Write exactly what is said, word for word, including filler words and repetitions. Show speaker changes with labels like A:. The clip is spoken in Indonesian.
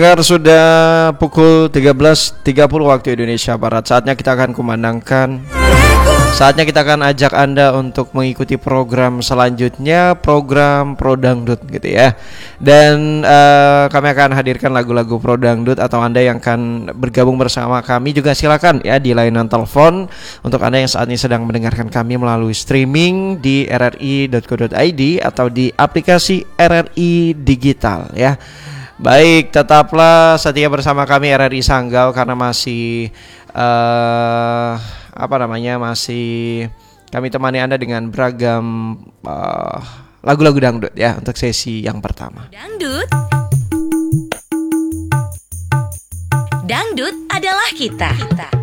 A: Sekarang sudah pukul tiga belas tiga puluh waktu Indonesia Barat. Saatnya kita akan kumandangkan Saatnya kita akan ajak Anda untuk mengikuti program selanjutnya, program Pro Dangdut gitu ya. Dan uh, kami akan hadirkan lagu-lagu Pro Dangdut. Atau Anda yang akan bergabung bersama kami juga silakan ya di layanan telepon. Untuk Anda yang saat ini sedang mendengarkan kami melalui streaming di r r i dot co dot i d atau di aplikasi R R I Digital ya. Baik, tetaplah setia bersama kami R R I Sanggau karena masih uh, apa namanya masih kami temani Anda dengan beragam uh, lagu-lagu dangdut ya untuk sesi yang pertama.
B: Dangdut, dangdut adalah kita. kita.